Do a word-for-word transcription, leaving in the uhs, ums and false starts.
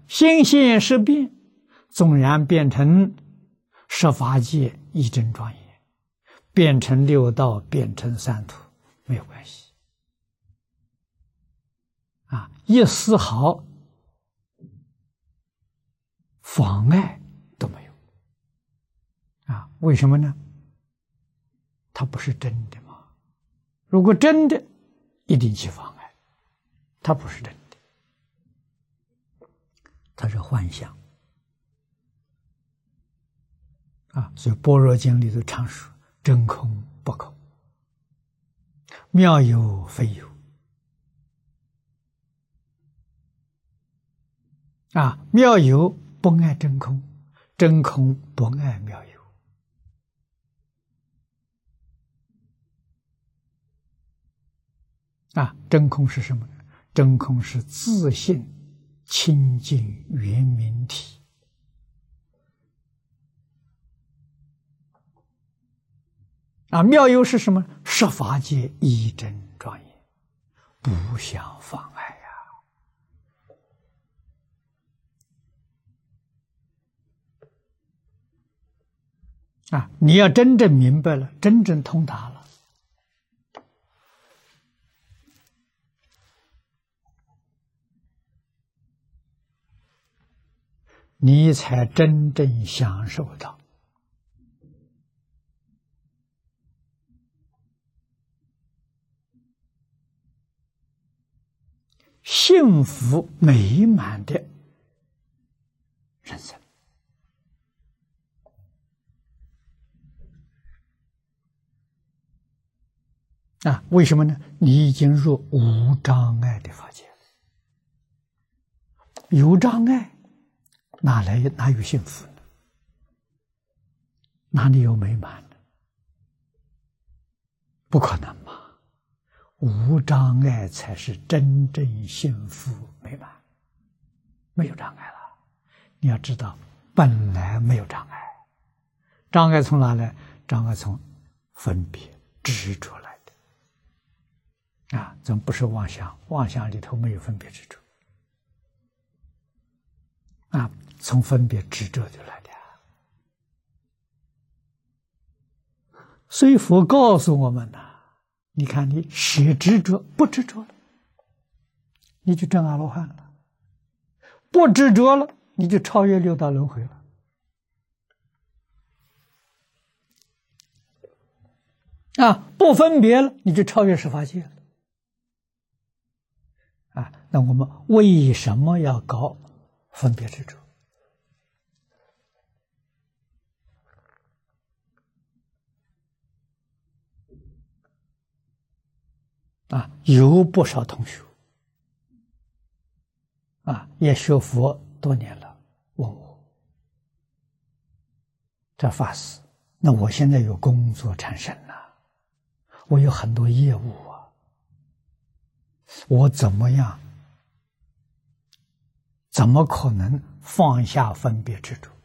心现识变，纵然变成十法界一真庄严，变成六道，变成三途，没有关系啊，一丝毫妨碍都没有啊！为什么呢？它不是真的嘛。如果真的，一定起妨碍。它不是真的，它是幻象啊！所以《般若经》里头常说：“真空不空，妙有非有。”啊，妙有不爱真空，真空不爱妙有。啊，真空是什么呢？真空是自性清净圆明体。啊，妙有是什么？十法界一真庄严，不相妨碍呀！啊，你要真正明白了，真正通达了，你才真正享受到幸福美满的人生。啊，为什么呢？你已经入无障碍的法界，有障碍，哪来哪有幸福呢？哪里有美满呢？不可能嘛！无障碍才是真正幸福美满，没有障碍了。你要知道，本来没有障碍，障碍从哪来？障碍从分别执着来。啊，这不是妄想，妄想里头没有分别执着，啊，从分别执着就来的。所以佛告诉我们呐、啊，你看你舍执着，不执着了，你就证阿罗汉了；不执着了，你就超越六道轮回了。啊，不分别了，你就超越十法界了。啊，那我们为什么要搞分别执着？啊，有不少同学啊，也学佛多年了，问我这法师，那我现在有工作产生了，我有很多业务啊。我怎么样？怎么可能放下分别执着？